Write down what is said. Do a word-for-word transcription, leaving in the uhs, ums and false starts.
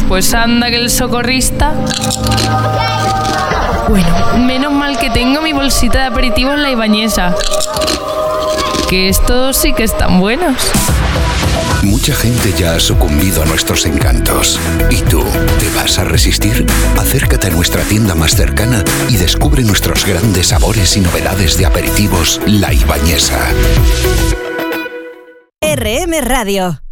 Pues anda que el socorrista... Bueno, menos mal que tengo mi bolsita de aperitivos La Ibañesa. Que estos sí que están buenos. Mucha gente ya ha sucumbido a nuestros encantos. ¿Y tú, te vas a resistir? Acércate a nuestra tienda más cercana y descubre nuestros grandes sabores y novedades de aperitivos La Ibañesa. R M Radio.